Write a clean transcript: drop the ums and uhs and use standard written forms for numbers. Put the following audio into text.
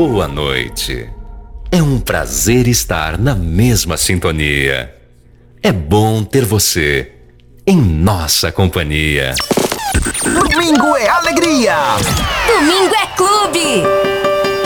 boa noite. É um prazer estar na mesma sintonia. É bom ter você em nossa companhia. Domingo é alegria! Domingo é clube!